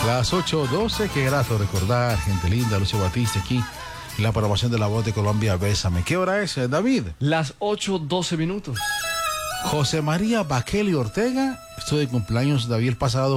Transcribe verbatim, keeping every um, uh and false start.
Las ocho doce, qué grato recordar, gente linda, Lucio Batista aquí, en la programación de La Voz de Colombia, Bésame. ¿Qué hora es, David? Las ocho doce minutos. José María Baqueli Ortega, estoy de cumpleaños, David, el pasado